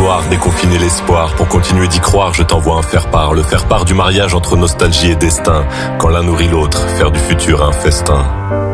noir, déconfiner l'espoir. Pour continuer d'y croire, je t'envoie un faire-part. Le faire-part du mariage entre nostalgie et destin. Quand l'un nourrit l'autre, faire du futur un festin.